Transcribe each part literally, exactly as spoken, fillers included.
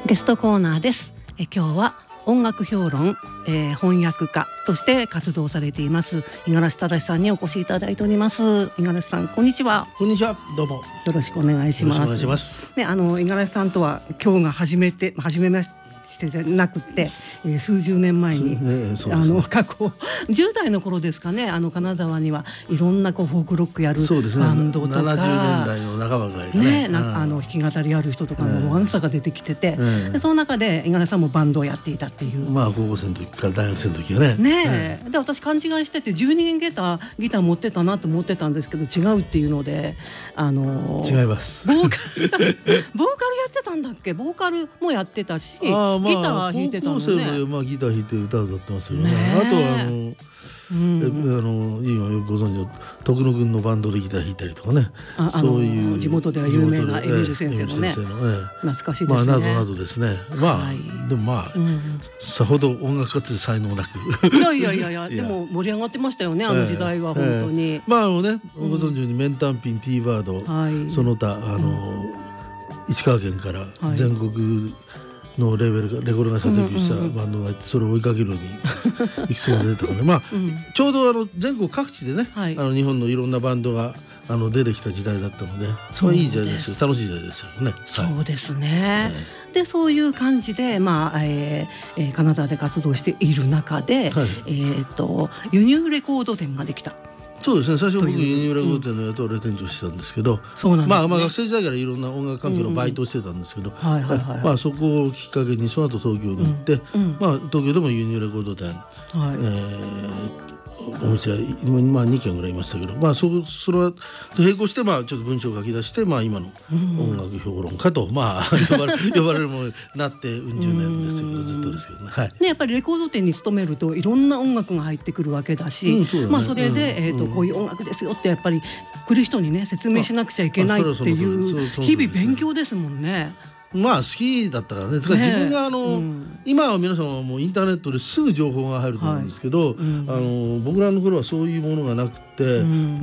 ゲストコーナーです。え今日は音楽評論、えー、翻訳家として活動されています五十嵐正さんにお越しいただいております。五十嵐さん、こんにちは。 こんにちは、どうもよろしくお願いします。 よろしくお願いします。 ね、あの五十嵐さんとは今日が初めて初めましてでなくて、えー、数十年前に、ねね、あの過去じゅう代の頃ですかね、あの金沢にはいろんなこうフォークロックやるバンドとか、 ななじゅうねんだいの半ばぐらいかね、 ね、なんかあの弾き語りある人とかのワンサが出てきてて、 えー、 でその中で五十嵐さんもバンドをやっていたっていう、 まあ高校生の時から大学生の時はねねえ、えー、で私勘違いしててじゅうににんギターギター持ってたなと思ってたんですけど違うっていうので、あのー、 違いますボーカルボーカルやってたんだっけ。ボーカルもやってたし、あ、まあ、ギター弾いてたのね。 高校生も、まあ、ギター弾いて歌を歌ってますよね。ね、あとはあの、うん、あの今よくご存知の徳野君のバンドでギター弾いたりとかね、 あそういう地元では有名なエミル先生のね、懐かしいですね。 まあ、などなどですね。まあ、はい、でもまあ、うん、さほど音楽家という才能なくいやいやいやいやでも盛り上がってましたよね、あの時代は本当に、えーえー、 まああのね、ご存知のようにメンタンピン、ティーバード、はい、その他あの、うん、石川県から全国のレベルがレコード会社デビューしたバンドがいて、それを追いかけるようにいくつも出たからね、まあ、うん、ちょうどあの全国各地でね、はい、あの日本のいろんなバンドがあの出てきた時代だったので、そういい時代ですよ、楽しい時代ですよね。 そうですね、はい、でそういう感じで、まあえーえー、金沢で活動している中で、はい、えー、と輸入レコード店ができた。 そうですね、最初僕輸入レコード店の雇われ店長してたんですけど、うん、ね、まあ、まあ学生時代からいろんな音楽関係のバイトをしてたんですけど、そこをきっかけにその後東京に行って、うんうん、まあ、東京でも輸入レコード店、はい、えーお店はまあにけんぐらいいましたけど、まあ、そ, それは並行してまあちょっと文章を書き出して、まあ、今の音楽評論家と、まあ、呼ばれ呼ばれるものになってうん十年ですけど、ずっとですけどね、はい、 ね、やっぱりレコード店に勤めるといろんな音楽が入ってくるわけだし、うん、そうだね、まあ、それで、うん、えーと、こういう音楽ですよってやっぱり来る人にね説明しなくちゃいけないっていう日々勉強ですもんね。 まあ好きだったからね。だから自分があの、うん、今は皆さんはもうインターネットですぐ情報が入ると思うんですけど、はい、うん、あの僕らの頃はそういうものがなくて、うん、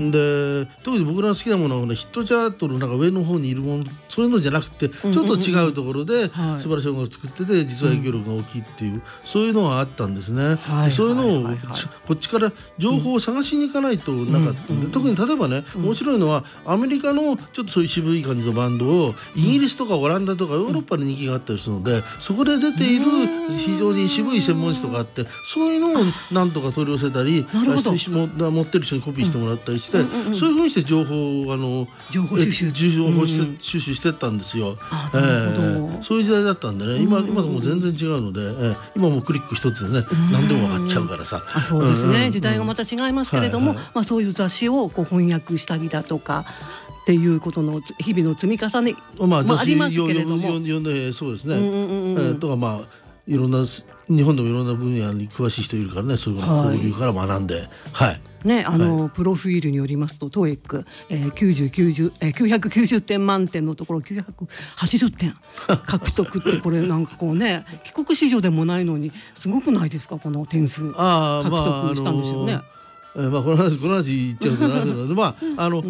で特に僕らの好きなものは、ね、ヒットチャートのなんか上の方にいるもの、そういうのじゃなくて、うん、ちょっと違うところで素晴らしい音楽を作ってて、実は影響力が大きいっていう、うん、そういうのがあったんですね。はい、そういうのを、はいはいはい、こっちから情報を探しに行かないとなかった、うん、特に例えばね、うん、面白いのはアメリカのちょっとそういう渋い感じのバンドをイギリスとかオランダとかヨーロッパに人気があったりするので、そこで出ている非常に渋い専門誌とかあって、そういうのをなんとか取り寄せたり、持ってる人にコピーしてもらったりして、うんうんうん、そういうふうにして情報をあの情報収集情報して、うん、収集してったんですよ。えー、そういう時代だったんでね、今、今とも全然違うので、えー、今もクリック一つでね、何でも分かっちゃうからさ。 あ、そうですね、うん、時代がまた違いますけれども、はいはい、まあ、そういう雑誌をこう翻訳したりだとかっていうことの日々の積み重ね、 まあ、 まあ、ありますけれども、 読んでそうですね、うんうんうん、えー、とかまあいろんな日本でもいろんな分野に詳しい人いるからね、そういう交流から学んで、はい、 ね、あの、 はい、 プロフィールによりますと トーイック、えー、きゅうじゅうきゅうじゅう、えー、きゅうひゃくきゅうじゅってん満点のところきゅうひゃくはちじゅってん獲得ってこれなんかこうね、帰国子女でもないのにすごくないですか、この点数獲得したんですよね。 あ、まあ、あのーえーまあ、この話この話言っちゃうとなるので、まああの、うん、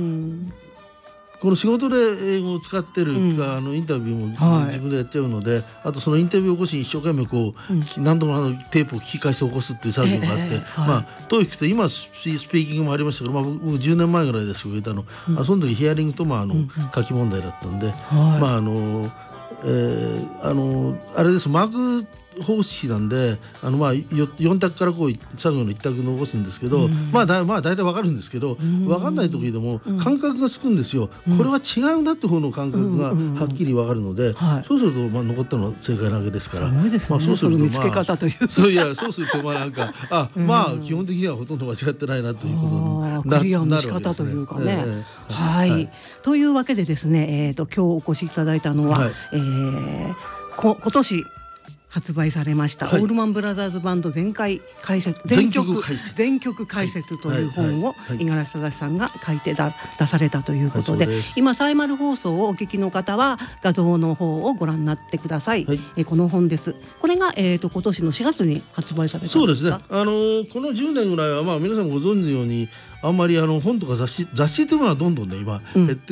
この仕事で英語を使ってる、うん、あのインタビューも自分でやっちゃうので、はい、あとそのインタビューを起こしに一生懸命こう、うん、何度もあのテープを聞き返して起こすっていう作業があって、えーはい、まあトーイックって今スピーキングもありましたけど、まあ、僕じゅうねんまえぐらいですけどたの、うん、あその時ヒアリングと、まあ、あの、うん、書き問題だったんで、はい、まああの、えー、あのあれです、マーク方式なんで、あのまあよん択からこう作業のいち択残すんですけど、うん、まあだまあ大体わかるんですけど、うん、分かんない時でも感覚がつくんですよ、うん、これは違うなって方の感覚がはっきりわかるので、うんうんうん、そうするとまあ残ったのは正解なわけですから、 すごいですね、まあ、そうすると、まあ、見つけ方というそういやそうするとまあなんかあ、うん、まあ基本的にはほとんど間違ってないなということになクリアの仕方というかね、えー、はい、はい、というわけでですね、えー、と今日お越しいただいたのは、はい、えー、こ今年発売されました、はい、オールマンブラザーズバンド全回解説全曲解説全曲解説という本を五十嵐正さんが書いてだ出されたということで、はい、今サイマル放送をお聞きの方は画像の方をご覧になってください、はい、えこの本です。これが、えー、と今年のしがつに発売されたんですか。 そうですね、あのー、このじゅうねんぐらいは、まあ、皆さんご存知のようにあんまりあの本とか雑誌雑誌というのはどんどんね今減って、うん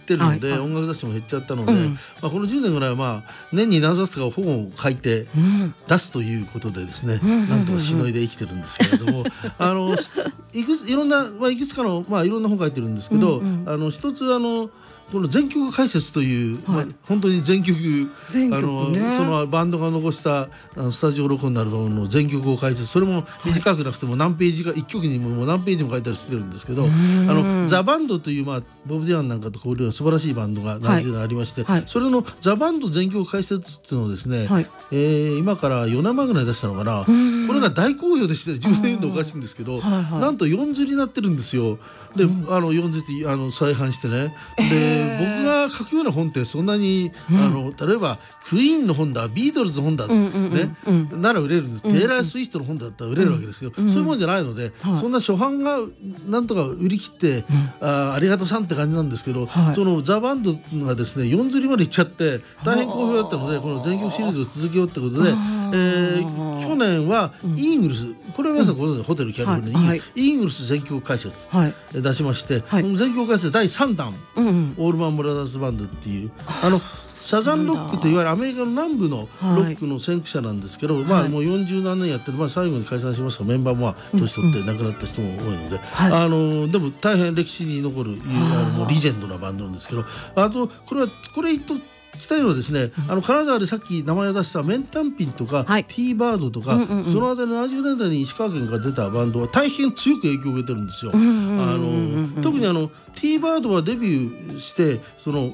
ってるので、 はいはい、 音楽雑誌も減っちゃったので、 うんまあ、このじゅうねんぐらいは、まあ、年に何冊か本を書いて出すということでですね、うん、なんとかしのいで生きてるんですけれども、あのいくついろんな、まあ、いくつかの、まあ、いろんな本書いてるんですけど、うんうん、あの一つあのこの全曲解説という、はい、まあ、本当に全曲、 全曲、ね、 あのそのバンドが残したあのスタジオ録音のアルバムの全曲を解説、それも短くなくても何ページか、いっきょくにも何ページも書いたりしてるんですけど、あのザ・バンドという、まあ、ボブ・ディランなんかと交流の素晴らしいバンドが何十年ありまして、はいはい、それのザ・バンド全曲解説っていうのをですね、はい、えー、今からよねんまえぐらい出したのかな、これが大好評でして、じゅうねん言うのおかしいんですけど、はいはい、なんとよんずりになってるんですよ。で、うん、あのよんずりってあの再販してね、で、えー、僕が書くような本ってそんなに、うん、あの例えばクイーンの本だ、ビートルズの本だ、うんうんね、うんうん、なら売れる、テイラー・スウィフトの本だったら売れるわけですけど、うんうん、そういうもんじゃないので、うん、そんな初版がなんとか売り切って、うん、あ, ありがとさんって感じなんですけど、はい、そのザ・バンドがですねよんずりまでいっちゃって大変好評だったので、この全曲シリーズを続けようってことで、えー、去年はイーグルス、これは皆さんご存知のホテルキャリフォルニアに、はい、イーグルス全曲解説、はい、出しまして、はい、全曲解説だいさんだん、うんうん、オールマンブラザーズバンドっていう、あのサザンロックといわゆるアメリカの南部のロックの先駆者なんですけど、はい、まあもうよんじゅうなんねんやってる、まあ、最後に解散しましたが、メンバーも年取って亡くなった人も多いので、うんうん、あのでも大変歴史に残るあのもうリジェンドなバンドなんですけど、あとこれはこれとしたいのはですね、うん、あの金沢でさっき名前を出したメンタンピンとか、はい、ティーバードとか、うんうんうん、そのあたりのななじゅうねんだいに石川県から出たバンドは大変強く影響を受けてるんですよ。特にあのティーバードはデビューしてその